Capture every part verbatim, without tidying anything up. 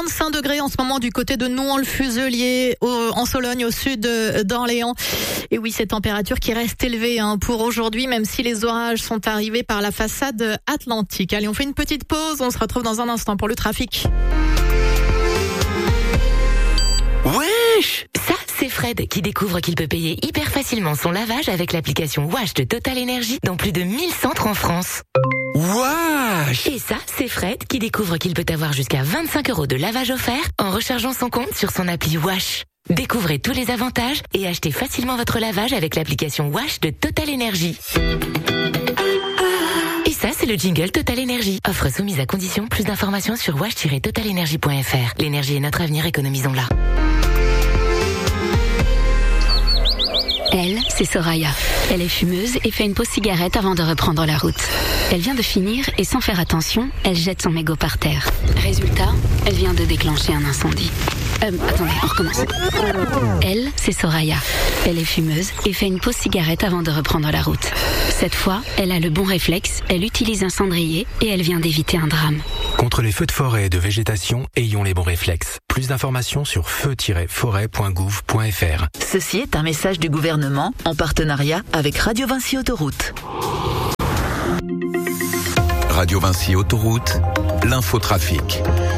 trente-cinq degrés en ce moment du côté de Nouan-le-Fuselier, au, en Sologne, au sud d'Orléans. Et oui, ces températures qui restent élevées hein, pour aujourd'hui, même si les orages sont arrivés par la façade atlantique. Allez, on fait une petite pause, on se retrouve dans un instant pour le trafic. Wesh! Ça, c'est Fred qui découvre qu'il peut payer hyper facilement son lavage avec l'application Wash de Total Energy dans plus de mille centres en France. Wesh! Et ça, c'est Fred qui découvre qu'il peut avoir jusqu'à vingt-cinq euros de lavage offert en rechargeant son compte sur son appli Wash. Découvrez tous les avantages et achetez facilement votre lavage avec l'application Wash de Total Energy. Et ça, c'est le jingle Total Energy. Offre soumise à condition. Plus d'informations sur wash tiret total energy point f r. L'énergie est notre avenir, économisons-la. Elle, c'est Soraya. Elle est fumeuse et fait une pause cigarette avant de reprendre la route. Elle vient de finir et sans faire attention, elle jette son mégot par terre. Résultat, elle vient de déclencher un incendie. Euh, attendez, on recommence. Elle, c'est Soraya. Elle est fumeuse et fait une pause cigarette avant de reprendre la route. Cette fois, elle a le bon réflexe, elle utilise un cendrier et elle vient d'éviter un drame. Contre les feux de forêt et de végétation, ayons les bons réflexes. Plus d'informations sur feu tiret forêt point gouv point f r. Ceci est un message du gouvernement en partenariat avec Radio Vinci Autoroute. Radio Vinci Autoroute, l'infotrafic.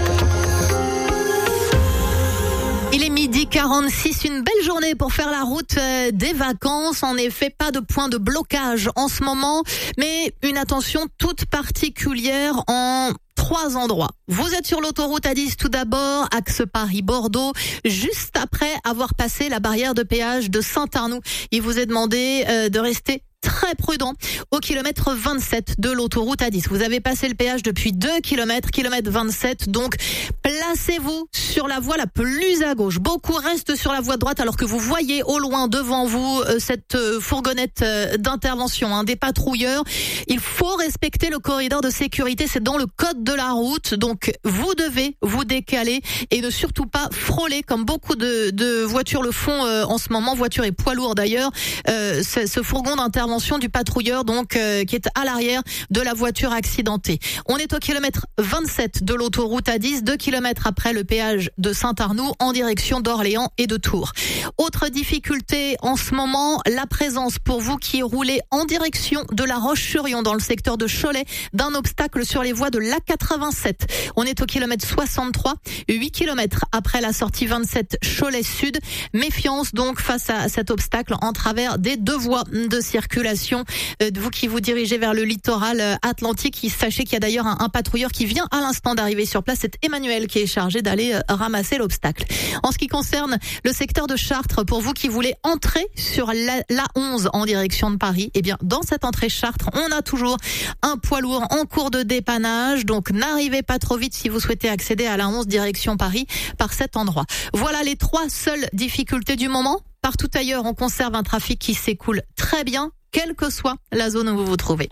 Il est midi quarante-six, une belle journée pour faire la route des vacances. En effet, pas de point de blocage en ce moment, mais une attention toute particulière en trois endroits. Vous êtes sur l'autoroute A dix tout d'abord, axe Paris-Bordeaux, juste après avoir passé la barrière de péage de Saint-Arnoux. Il vous est demandé euh, de rester très prudent au kilomètre vingt-sept de l'autoroute A dix. Vous avez passé le péage depuis deux kilomètres, kilomètre vingt-sept, donc placez-vous sur la voie la plus à gauche. Beaucoup restent sur la voie droite alors que vous voyez au loin devant vous euh, cette euh, fourgonnette euh, d'intervention, hein, des patrouilleurs. Il faut respecter le corridor de sécurité, c'est dans le code de la route, donc vous devez vous décaler et ne surtout pas frôler comme beaucoup de, de voitures le font euh, en ce moment, voitures et poids lourds d'ailleurs, euh, ce, ce fourgon d'intervention du patrouilleur donc euh, qui est à l'arrière de la voiture accidentée. On est au kilomètre vingt-sept de l'autoroute A dix, deux kilomètres après le péage de Saint-Arnoux en direction d'Orléans et de Tours. Autre difficulté en ce moment, la présence pour vous qui roulez en direction de La Roche-sur-Yon dans le secteur de Cholet d'un obstacle sur les voies de l'A quatre-vingt-sept. On est au kilomètre soixante-trois, huit kilomètres après la sortie vingt-sept Cholet Sud. Méfiance donc face à cet obstacle en travers des deux voies de circulation. Euh, vous qui vous dirigez vers le littoral euh, atlantique, sachez qu'il y a d'ailleurs un, un patrouilleur qui vient à l'instant d'arriver sur place. C'est Emmanuel qui est chargé d'aller euh, ramasser l'obstacle. En ce qui concerne le secteur de Chartres, pour vous qui voulez entrer sur la, la onze en direction de Paris, eh bien dans cette entrée Chartres, on a toujours un poids lourd en cours de dépannage. Donc n'arrivez pas trop vite si vous souhaitez accéder à la onze direction Paris par cet endroit. Voilà les trois seules difficultés du moment. Partout ailleurs, on conserve un trafic qui s'écoule très bien, quelle que soit la zone où vous vous trouvez.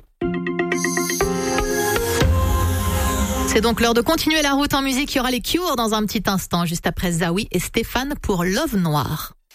C'est donc l'heure de continuer la route en musique. Il y aura les Cure dans un petit instant, juste après Zawi et Stéphane pour Love Noir.